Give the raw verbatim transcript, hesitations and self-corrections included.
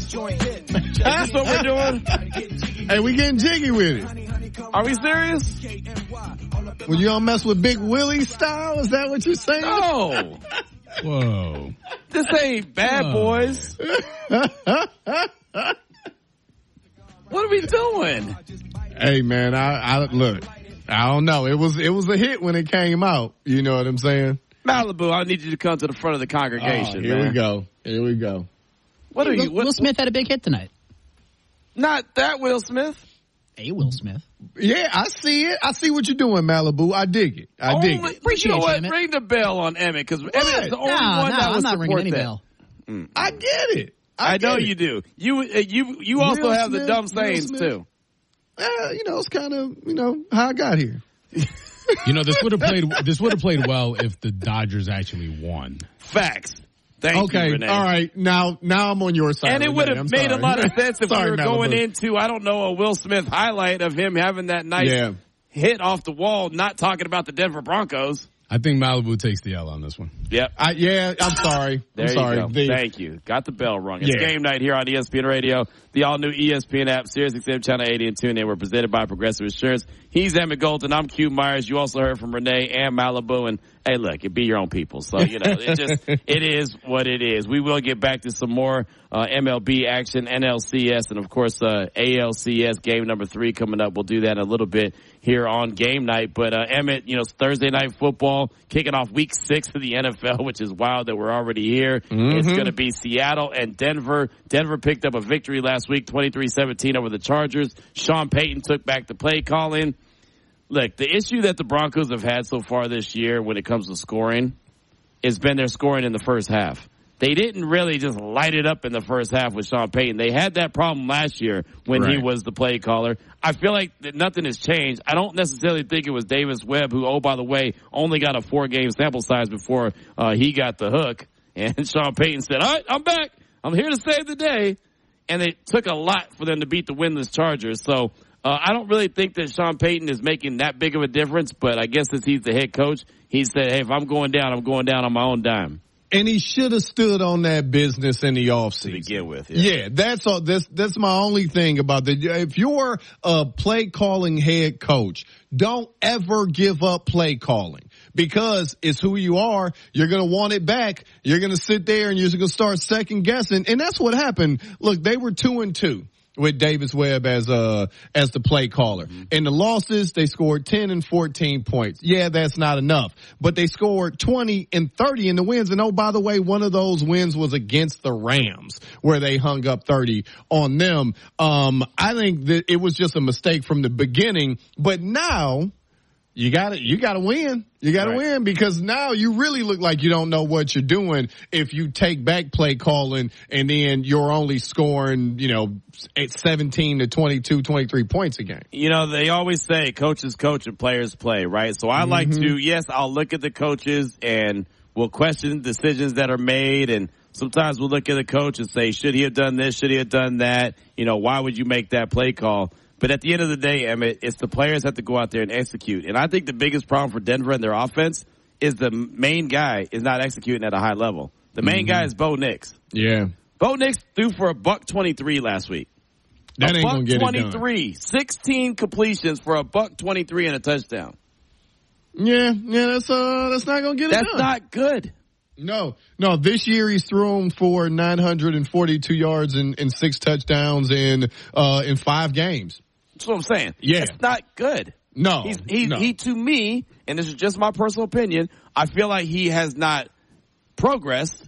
That's what we're doing. Hey, we getting jiggy with it. Are we serious? Well, you don't mess with Big Willie style? Is that what you're saying? No. Whoa. This ain't Bad Whoa. Boys. What are we doing? Hey, man, I, I look, I don't know. It was it was a hit when it came out. You know what I'm saying? Malibu, I need you to come to the front of the congregation. Oh, here man. we go. Here we go. What hey, are Will, you? What, Will Smith had a big hit tonight. Not that Will Smith. Hey, Will Smith. Yeah, I see it. I see what you're doing, Malibu. I dig it. I Only, dig it. Appreciate you know you, what? Emmett. Ring the bell on Emmett because Emmett is the only No, one no, that I'm will not ringing support any that. bell. Mm. I get it. I, I know get it. you do. You uh, you you also Will have Smith, the dumb Will sayings Smith. too. Uh, you know, it's kind of, you know, how I got here. You know, this would have played. This would have played well if the Dodgers actually won. Facts. Thank okay, you, Renee. all right. Now, now I'm on your side. And it Renee. would have I'm made sorry. a lot of sense if Sorry, we were Malibu. going into, I don't know, a Will Smith highlight of him having that nice Yeah. hit off the wall, not talking about the Denver Broncos. I think Malibu takes the L on this one. Yep. I, yeah, I'm sorry. There I'm sorry. you go. The- Thank you. Got the bell rung. It's Yeah. game night here on E S P N Radio, the all-new E S P N app, Sirius X M Channel eighty and TuneIn. We're presented by Progressive Insurance. He's Emmett Golden. I'm Q Myers. You also heard from Renee and Malibu. And, hey, look, it be your own people. So, you know, it just it is what it is. We will get back to some more uh, M L B action, N L C S, and, of course, uh, A L C S game number three coming up. We'll do that in a little bit here on game night. But, uh, Emmett, you know, it's Thursday night football, kicking off week six of the N F L, which is wild that we're already here. Mm-hmm. It's going to be Seattle and Denver. Denver picked up a victory last week, twenty-three seventeen over the Chargers. Sean Payton took back the play calling. Look, the issue that the Broncos have had so far this year when it comes to scoring has been their scoring in the first half. They didn't really just light it up in the first half with Sean Payton. They had that problem last year when right. he was the play caller. I feel like that nothing has changed. I don't necessarily think it was Davis Webb, who, oh, by the way, only got a four-game sample size before uh, he got the hook. And Sean Payton said, all right, I'm back. I'm here to save the day. And it took a lot for them to beat the winless Chargers. So uh, I don't really think that Sean Payton is making that big of a difference. But I guess since he's the head coach, he said, hey, if I'm going down, I'm going down on my own dime. And he should have stood on that business in the offseason. To begin with. Yeah, yeah that's all. That's, that's my only thing about that. If you're a play calling head coach, don't ever give up play calling because it's who you are. You're going to want it back. You're going to sit there and you're going to start second guessing. And that's what happened. Look, they were two and two with Davis Webb as uh as the play caller. Mm-hmm. In the losses, they scored ten and fourteen points. Yeah, that's not enough. But they scored twenty and thirty in the wins. And oh, by the way, one of those wins was against the Rams, where they hung up thirty on them. Um, I think that it was just a mistake from the beginning. But now you gotta you gotta win. You gotta right. win because now you really look like you don't know what you're doing if you take back play calling and then you're only scoring, you know, seventeen to twenty-two, twenty-three points a game. You know, they always say coaches coach and players play, right? So I mm-hmm. like to, yes, I'll look at the coaches and we'll question decisions that are made, and sometimes we'll look at the coach and say, should he have done this? Should he have done that? You know, why would you make that play call? But at the end of the day, Emmett, it's the players have to go out there and execute. And I think the biggest problem for Denver and their offense is the main guy is not executing at a high level. The main mm-hmm. guy is Bo Nix. Yeah. Bo Nix threw for a buck twenty-three last week. That a ain't buck gonna get twenty-three. It done. sixteen completions for a buck twenty-three and a touchdown. Yeah, yeah, that's uh that's not gonna get that's it done. That's not good. No, no. This year he's thrown for nine hundred forty-two yards and, and six touchdowns in uh in five games. That's what I'm saying. Yeah. It's not good. No. He's, he, no. he, to me, and this is just my personal opinion, I feel like he has not progressed